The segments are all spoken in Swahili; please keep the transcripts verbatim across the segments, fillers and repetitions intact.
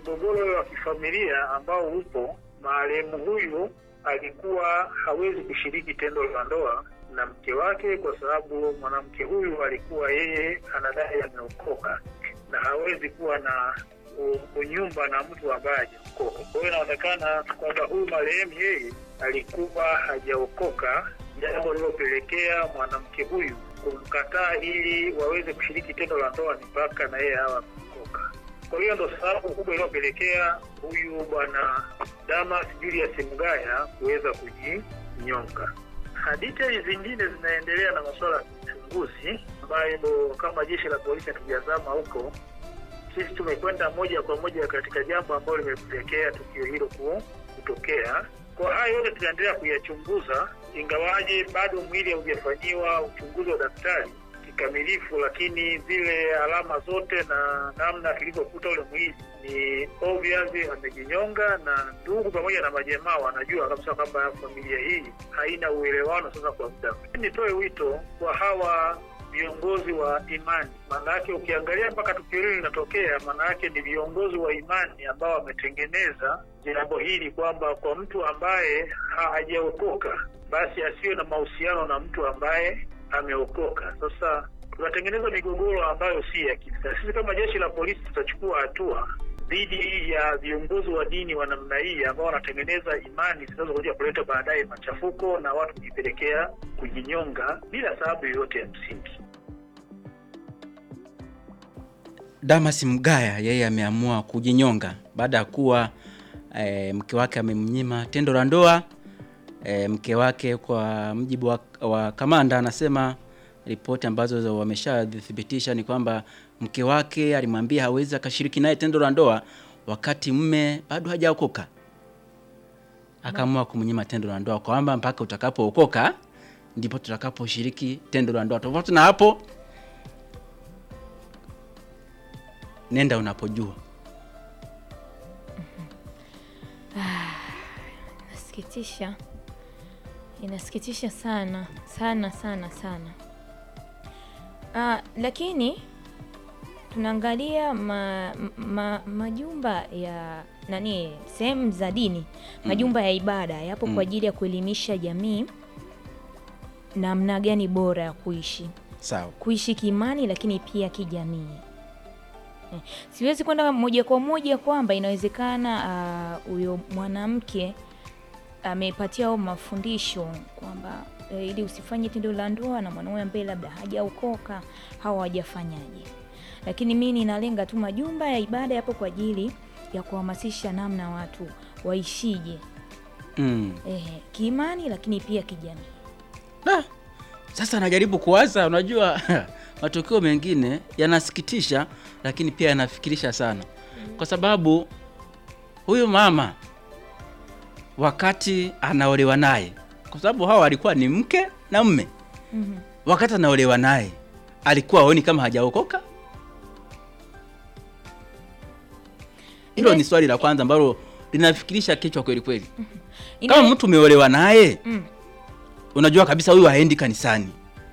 mgogoro wa kifamilia ambao upo, marehemu huyu alikuwa hawezi kushiriki tendo la ndoa na mke wake kwa sababu mwanamke huyu alikuwa yeye anadai ameokoka na hawezi kuwa na unyumba na mtu ambaye hajaokoka. Kwa hiyo inaonekana kwamba huyu marehemu yeye alikuwa hajaokoka, jambo lililopelekea mwanamke huyu kumkataa ili waweze kushiriki tendo la ndoa mpaka na yeye awe ameokoka. Kwa hiyo ndo sababu kubwa iliyopelekea huyu bwana Damas Julius Mgaya kuweza kujinyonga. Hadithi zingine zinaendelea na masuala ya uchunguzi ambayo kama jeshi la polisi hatujazama huko. Sisi tumekwenda moja kwa moja katika jambo ambalo limepelekea tukio hilo kutokea. Kwa hayo yote tunaendelea kuyachunguza, ingawaje bado mwili haujafanyiwa uchunguzi wa daktari kikamilifu, lakini zile alama zote na namna tulivyokuta ule mwili ni obvious amejinyonga, na ndugu pamoja na majamaa wanajua kabisa kwamba familia hii haina uelewano sasa kwa muda. Nitoe wito kwa hawa viongozi wa imani, maana yake ukiangalia mpaka tukio hili linatokea, maana yake ni viongozi wa imani ambao wametengeneza jambo hili kwamba kwa mtu ambaye hajaokoka basi asiwe na mahusiano na mtu ambaye ameokoka. Sasa tunatengeneza migogoro ambayo si ya kisa. Sisi kama jeshi la polisi tutachukua hatua dhidi ya viongozi wa dini wa namna hii ambao wanatengeneza imani zinazokuja kuleta baadaye machafuko na watu kujipelekea kujinyonga bila sababu yoyote ya msingi. Damas Mgaya yeye ameamua kujinyonga baada ya kuwa e, mke wake amemnyima tendo la ndoa. E, mke wake kwa mjibu wa, wa kamanda anasema ripoti ambazo wameshadhibitisha ni kwamba mke wake alimwambia hawezi akashiriki naye tendo la ndoa wakati mume bado hajaokoka. Akaamua kumnyima tendo la ndoa kwamba mpaka utakapookoka ndipo tutakaposhiriki tendo la ndoa. Tofauti na hapo nenda unapojua. Ah, nasikitisha. Inasikitisha sana, sana sana sana. Ah, lakini tunaangalia ma, ma, majumba ya nani, sehemu za dini, majumba ya ibada yapo mm. kwa ajili ya kuelimisha jamii namna gani bora ya kuishi. Sawa. Kuishi kiimani lakini pia kijamii. Eh, siwezi kwenda moja kwa moja kwamba inawezekana huyo uh, mwanamke amepatia au mafundisho kwamba e, ili usifanye tendo la ndoa na mwanaume ambaye labda hajaokoka au hajafanyaje. Lakini mimi ninalenga tu majumba ya ibada yapo kwa ajili ya kuhamasisha namna watu waishije. Mm. Eh, kiimani lakini pia kijamii. Ah, sasa najaribu kuwaza, unajua matokeo mengine yanasikitisha lakini pia yanafikirisha sana. Mm. Kwa sababu huyu mama wakati anaolewa naye, kwa sababu hao walikuwa ni mke na mume. Mm-hmm. Wakati anaolewa naye alikuwa haoni kama hajaokoka? Hilo ni swali la kwanza ambalo linafikirisha kichwa kweli kweli. Mm-hmm. Kama mtu umeolewa naye, mm. unajua kabisa huyu haendi kanisani,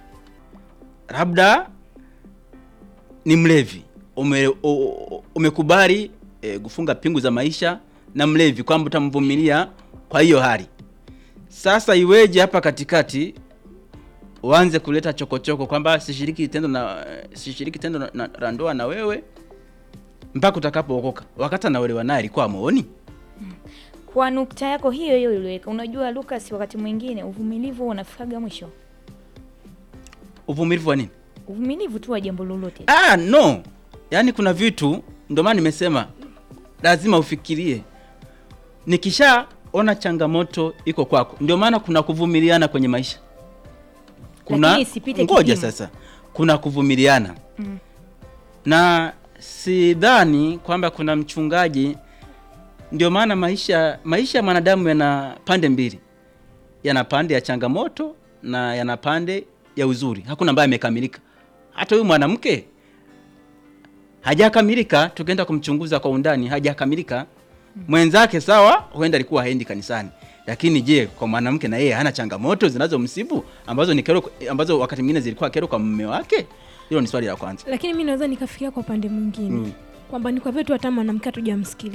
labda ni mlevi, ume, umekubali e, kufunga pingu za maisha na mlevi kwamba utamvumilia kwa hiyo hali. Sasa iweje hapa katikati uanze kuleta chokochoko kwamba sishiriki tendo na sishiriki tendo na, na, na ndoa na wewe mpaka utakapookoka, wakati anaolewa naye alikuwa amuoni? Kwa nukta yako hiyo hiyo iliweka, unajua Lucas, wakati mwingine uvumilivu unafikaga mwisho. Uvumilivu wa nini? Uvumilivu tu wa jambo lolote. Ah, no. Yaani kuna vitu ndio maana nimesema lazima ufikirie. Nikisha ona changamoto iko kwako, ndio maana kuna kuvumiliana kwenye maisha. Kuna ngoja sasa. Kuna kuvumiliana. Mm. Na sidhani kwamba kuna mchungaji, ndio maana maisha maisha ya mwanadamu yana pande mbili. Yana pande ya changamoto na yana pande ya uzuri. Hakuna ambaye amekamilika. Hata huyu mwanamke hajakamilika, tukaenda kumchunguza kwa undani, hajakamilika. Mwenzake sawa, huenda alikuwa haendi kanisani. Lakini je, kwa mwanamke na yeye hana changamoto zinazomsibu ambazo ni kero, ambazo wakati mwingine zilikuwa kero kwa mume wake? Hilo ni swali la kwanza. Lakini mimi naweza nikafikiria kwa pande mwingine, mm. kwamba ni kwa vitu hata mwanamke hatujamsikia.